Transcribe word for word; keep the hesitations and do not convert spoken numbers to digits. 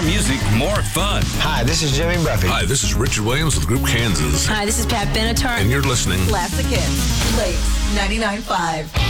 More music, more fun. Hi, this is Jimmy Buffett. Hi, this is Richard Williams with Group Kansas. Hi, this is Pat Benatar. And you're listening. Classic Hits. Lakes ninety-nine point five.